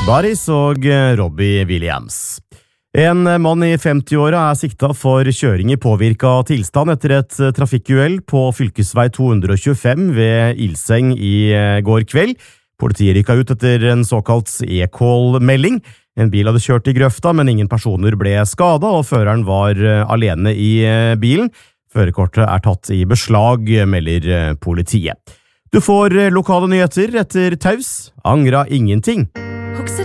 Baris og Robbie Williams. En mann i 50-åra sikta for kjøring i påvirket tilstand etter et trafikkuhell på fylkesvei 225 ved Ilseng i går kveld. Politiet rykket ut etter en såkalt e-call-melding. En bil hadde kjørt i grøfta, men ingen personer ble skadet, og føreren var alene i bilen. Førerkortet tatt i beslag, melder politiet. Du får lokale nyheter etter Taus. Angra ingenting.